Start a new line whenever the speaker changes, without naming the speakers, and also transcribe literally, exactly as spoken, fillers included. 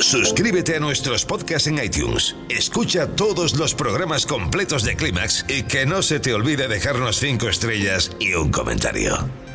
Suscríbete a nuestros podcasts en iTunes. Escucha todos los programas completos de Clímax y que no se te olvide dejarnos cinco estrellas y un comentario.